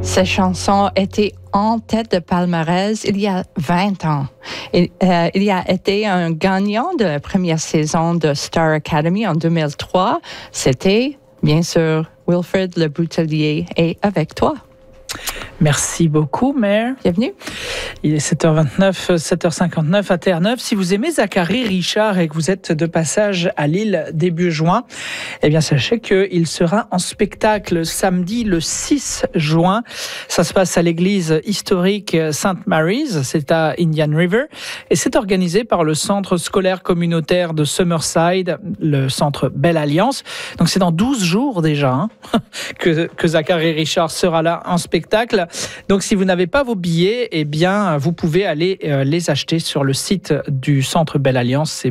Cette chanson était en tête de palmarès il y a 20 ans. Il y a été un gagnant de la première saison de Star Academy en 2003. C'était, bien sûr, Wilfrid Le Boutelier et avec toi. Merci beaucoup, Mère. Bienvenue. Il est 7h29, 7h59 à Terre-Neuve. Si vous aimez Zachary Richard et que vous êtes de passage à Lille début juin, eh bien, sachez qu'il sera en spectacle samedi le 6 juin. Ça se passe à l'église historique St. Mary's. C'est à Indian River. Et c'est organisé par le centre scolaire communautaire de Summerside, le centre Belle Alliance. Donc, c'est dans 12 jours déjà que Zachary Richard sera là en spectacle. Donc, si vous n'avez pas vos billets, eh bien, vous pouvez aller les acheter sur le site du Centre Belle Alliance. C'est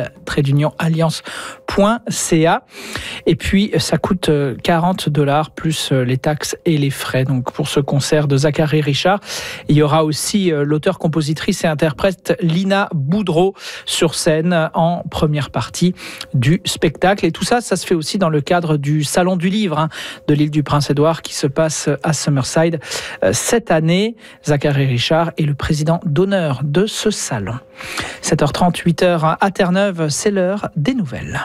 belle-alliance.ca. Et puis, ça coûte $40 plus les taxes et les frais. Donc, pour ce concert de Zachary Richard, il y aura aussi l'auteur, compositrice et interprète Lina Boudreau sur scène en première partie du spectacle. Et tout ça, ça se fait aussi dans le cadre du Salon du Livre de l'île du Prince-Édouard qui se passe à Summerside. Cette année, Zachary Richard est le président d'honneur de ce salon. 7h30, 8h à Terre-Neuve, c'est l'heure des nouvelles.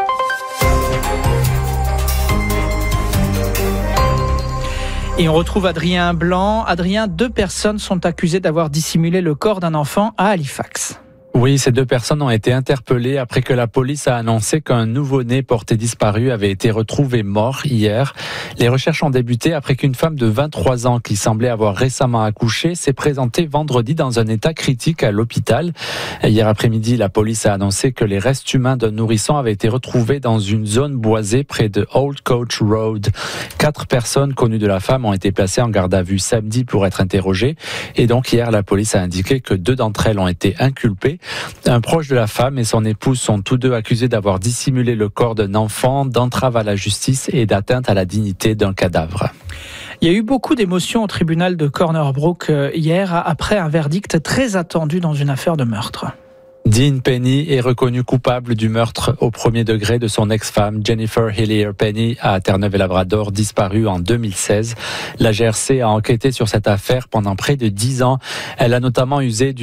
Et on retrouve Adrien Blanc. Adrien, 2 personnes sont accusées d'avoir dissimulé le corps d'un enfant à Halifax. Oui, ces 2 personnes ont été interpellées après que la police a annoncé qu'un nouveau-né porté disparu avait été retrouvé mort hier. Les recherches ont débuté après qu'une femme de 23 ans qui semblait avoir récemment accouché s'est présentée vendredi dans un état critique à l'hôpital. Hier après-midi, la police a annoncé que les restes humains d'un nourrisson avaient été retrouvés dans une zone boisée près de Old Coach Road. 4 personnes connues de la femme ont été placées en garde à vue samedi pour être interrogées. Et donc hier, la police a indiqué que 2 d'entre elles ont été inculpées. Un proche de la femme et son épouse sont tous 2 accusés d'avoir dissimulé le corps d'un enfant, d'entrave à la justice et d'atteinte à la dignité d'un cadavre. Il y a eu beaucoup d'émotions au tribunal de Corner Brook hier après un verdict très attendu dans une affaire de meurtre. Dean Penny est reconnu coupable du meurtre au premier degré de son ex-femme Jennifer Hillier Penny à Terre-Neuve-et-Labrador, disparue en 2016. La GRC a enquêté sur cette affaire pendant près de 10 ans. Elle a notamment usé